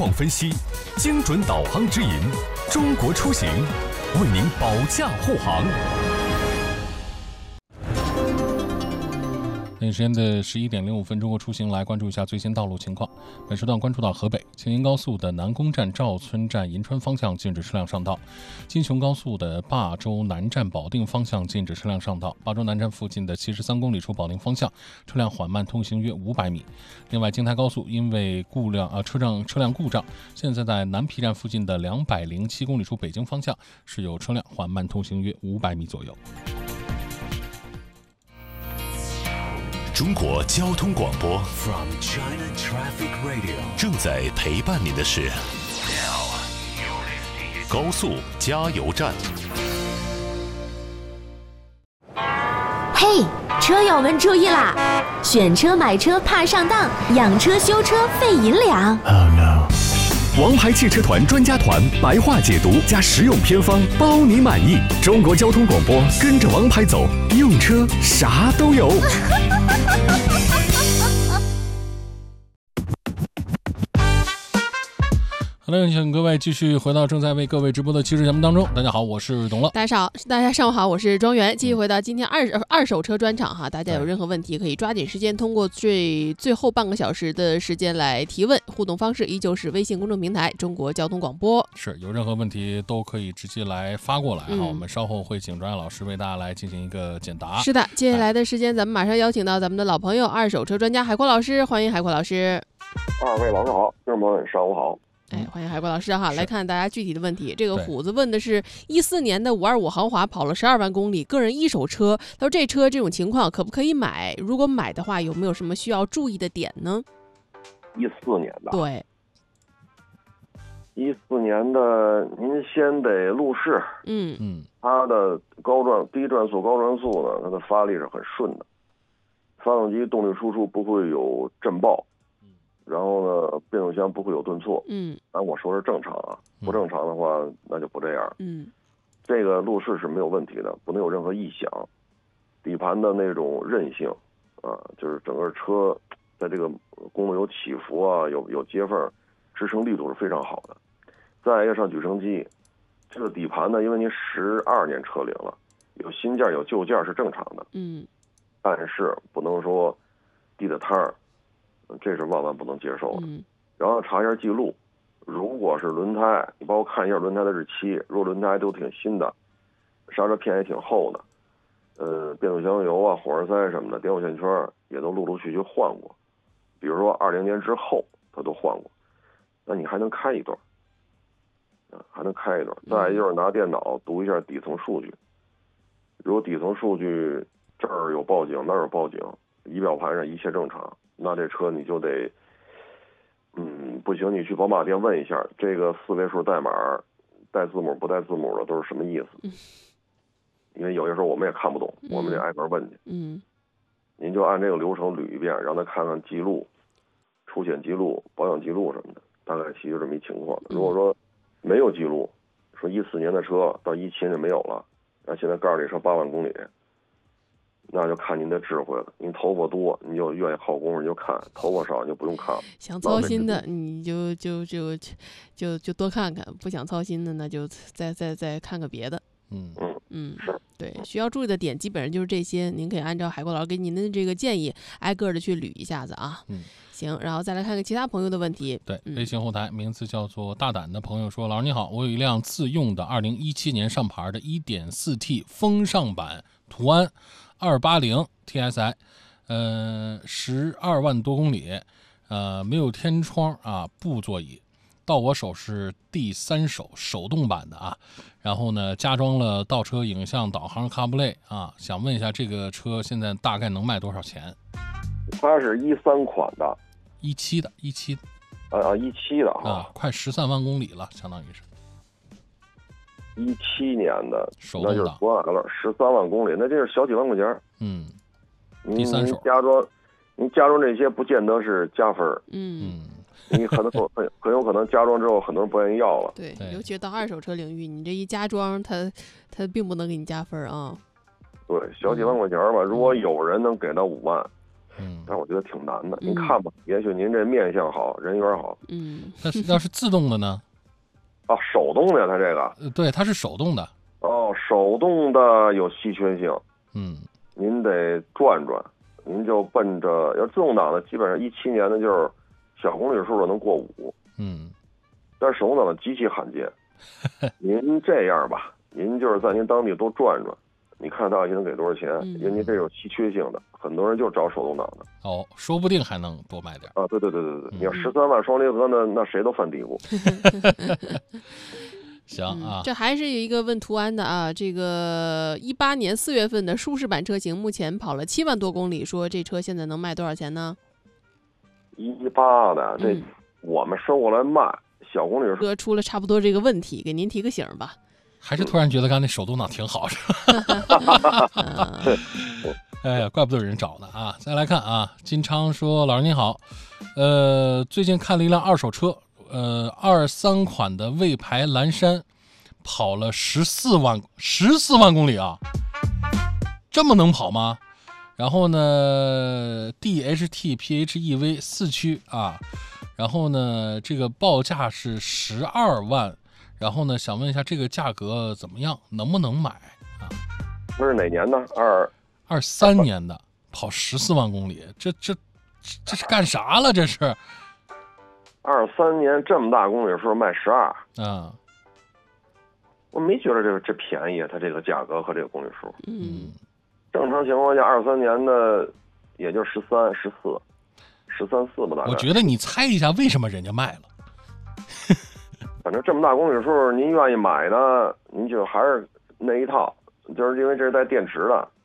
况分析，精准导航指引，中国出行为您保驾护航。 北京时间的11点05分，中国出行来关注一下最新道路情况。本时段关注到河北秦营高速的南宫站赵村站银川方向禁止车辆上道，金雄高速的霸州南站保定方向禁止车辆上道，霸州南站附近的73公里处保定方向车辆缓慢通行约500米。另外，京台高速因为车辆故障，现在在南皮站附近的207公里处北京方向是有车辆缓慢通行约500米左右。 中国交通广播 From China Traffic Radio 正在陪伴您的是高速加油站。 嘿，车友们注意啦！选车买车怕上当，养车修车费银两。 Oh no！ 王牌汽车团专家团白话解读加实用偏方，包你满意。中国交通广播，跟着王牌走，用车啥都有。 好的，请各位继续回到正在为各位直播的汽车节目当中。大家好，我是董乐。 大家上午好，我是庄园。继续回到今天二手车专场哈，大家有任何问题可以抓紧时间通过最后半个小时的时间来提问，互动方式依旧是微信公众平台中国交通广播。 是有任何问题都可以直接来发过来哈，我们稍后会请专业老师为大家来进行一个解答。 是的，接下来的时间咱们马上邀请到咱们的老朋友二手车专家海阔老师，欢迎海阔老师。 二位老师好，听众朋友们上午好。 欢迎海阔老师哈，来看大家具体的问题。这个虎子问的是14年的525豪华跑了12万公里，个人一手车，他说这车这种情况可不可以买？如果买的话，有没有什么需要注意的点呢 14年的， 对 ，14年的，您先得路试，它的低转速、高转速呢，它的发力是很顺的，发动机动力输出不会有震爆。然后呢，变速箱不会有顿挫。按我说是正常啊，不正常的话那就不这样。这个路试是没有问题的，不能有任何异响。底盘的那种韧性啊，就是整个车在这个公路有起伏啊，有接缝，支撑力度是非常好的。再一个上举升机，这个底盘呢，因为您12年车龄了，有新件有旧件是正常的。但是不能说地的摊儿。这是万万不能接受的。然后查一下记录，如果是轮胎，你包括看一下轮胎的日期，如果轮胎都挺新的，刹车片也挺厚的，变速箱油啊、火花塞什么的、点火线圈也都陆陆续续换过，比如说20年之后它都换过，那你还能开一段，再就是拿电脑读一下底层数据，如果底层数据这儿有报警那儿有报警，仪表盘上一切正常，那这车你就得，不行，你去宝马店问一下，这个4位数代码带字母不带字母的都是什么意思？因为有些时候我们也看不懂，我们得挨个问去。您就按这个流程捋一遍，让他看看记录、出险记录、保养记录什么的，大概其实这么一情况。如果说没有记录，说14年的车到17年就没有了，那现在告诉你车8万公里。那就看您的智慧了。您头发多，你就愿意耗功夫，你就看；头发少，你就不用看了。 想操心的，你就多看看；不想操心的，那就再看个别的。对，需要注意的点基本上就是这些。您可以按照海阔老师给您的这个建议，挨个的去捋一下子啊。行，然后再来看看其他朋友的问题。 对，微信后台名字叫做大胆的朋友说：“老师你好，我有一辆自用的2017年上牌的 1.4T 风尚版途安。280 TSI， 12万多公里，没有天窗啊，布座椅，到我手是第3手手动版的啊，然后呢加装了倒车影像、导航、CarPlay 啊，想问一下这个车现在大概能卖多少钱？ 它是13款的 ，17的 ，17的啊，快13万公里了，相当于是。 17年的，那就是多大了？13万公里，那这是小几万块钱。 第3手。 您加装这些不见得是加分。你很有可能加装之后很多人不愿意要了。 对，尤其是到二手车领域，你这一加装，它并不能给你加分啊。 对，小几万块钱吧，如果有人能给到5万， 但我觉得挺难的。您看吧，也许您这面相好，人缘好。 但是要是自动的呢？ 啊，手动的它这个。 对，它是手动的。 哦，手动的有稀缺性。您得转转，您就奔着要自动挡的，基本上17年的就是小公里数的能过5。但是手动挡的极其罕见。您这样吧，您就是在您当地多转转，你看大概能给多少钱？因为您这有稀缺性的，很多人就找手动挡的。 哦，说不定还能多卖点。 啊，对，你要13万双离合呢，那谁都犯嘀咕。 行啊， 这还是有一个问途安的啊，这个18年4月份的舒适版车型，目前跑了7万多公里，说这车现在能卖多少钱呢 ？18的这我们收过来卖。小公里车出了差不多这个问题，给您提个醒吧。 还是突然觉得刚才那手动挡挺好，是吧？哎呀，怪不得有人找呢啊！再来看啊，金昌说：“老师您好，最近看了一辆二手车，23款的魏牌蓝山，跑了14万公里啊，这么能跑吗？然后呢 ，DHT PHEV 4驱啊。”然后呢，这个报价是12万，然后呢，想问一下这个价格怎么样，能不能买啊？ 这是哪年的 ？23年的，跑14万公里，这是干啥了？这是 23年这么大公里数卖12 啊？ 我没觉得这便宜啊，它这个价格和这个公里数。正常情况下23年的也就13、14。13、14吧，大概。 我觉得你猜一下为什么人家卖了。 反正这么大公里数，您愿意买呢，您就还是那一套，就是因为这是带电池的。